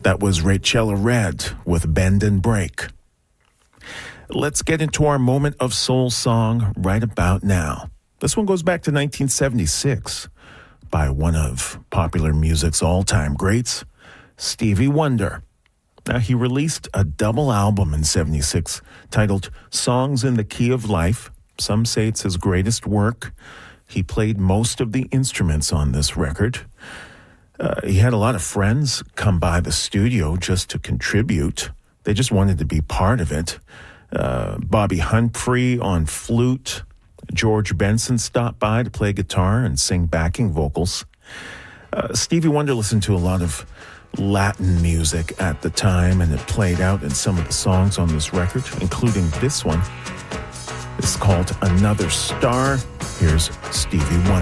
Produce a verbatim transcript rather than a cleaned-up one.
That was Rachella Red with Bend and Break. Let's get into our moment of soul song right about now. This one goes back to nineteen seventy-six by one of popular music's all-time greats, Stevie Wonder. Now, he released a double album in seventy-six titled Songs in the Key of Life. Some say it's his greatest work. He played most of the instruments on this record. Uh, he had a lot of friends come by the studio just to contribute. They just wanted to be part of it. Uh, Bobby Humphrey on flute. George Benson stopped by to play guitar and sing backing vocals. Uh, Stevie Wonder listened to a lot of Latin music at the time, and it played out in some of the songs on this record, including this one. It's called Another Star. Here's Stevie Wonder.